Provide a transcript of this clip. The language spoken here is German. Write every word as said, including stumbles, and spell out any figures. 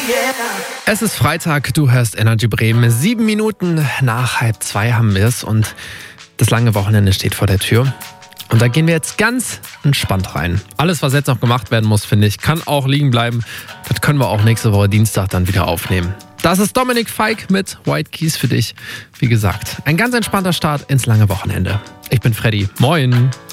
Es ist Freitag, du hörst Energy Bremen. Sieben Minuten nach halb zwei haben wir es und das lange Wochenende steht vor der Tür. Und da gehen wir jetzt ganz entspannt rein. Alles, was jetzt noch gemacht werden muss, finde ich, kann auch liegen bleiben. Das können wir auch nächste Woche Dienstag dann wieder aufnehmen. Das ist Dominik Feig mit White Keys für dich. Wie gesagt, ein ganz entspannter Start ins lange Wochenende. Ich bin Freddy. Moin.